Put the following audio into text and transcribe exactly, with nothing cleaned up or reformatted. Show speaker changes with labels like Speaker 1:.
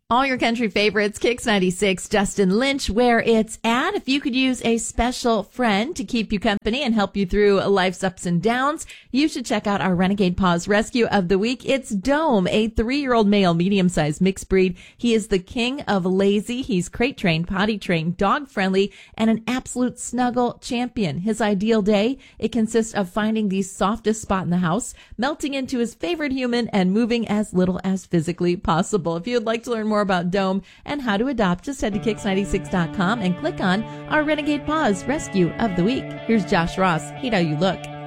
Speaker 1: All your country favorites, Kix ninety-six, Justin Lynch, where it's at. If you could use a special friend to keep you company and help you through life's ups and downs, you should check out our Renegade Paws Rescue of the Week. It's Dome, a three-year-old male, medium-sized mixed breed. He is the king of lazy. He's crate-trained, potty-trained, dog-friendly, and an absolute snuggle champion. His ideal day, it consists of finding the softest spot in the house, melting into his favorite human, and moving as little as physically possible. If you'd like to learn more about Dome and how to adopt, just head to kix ninety-six dot com and click on our Renegade Paws Rescue of the Week. Here's Josh Ross. Hate How You Look.